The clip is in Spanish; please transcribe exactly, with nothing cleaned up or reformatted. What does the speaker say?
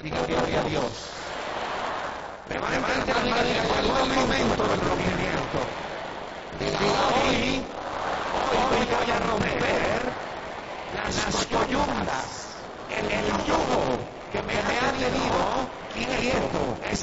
Diga gloria a Dios. Permanente la diga, diga, llegó el momento del rompimiento. Diga hoy, hoy voy a romper las coyundas, el, el yugo que me ha tenido quieto.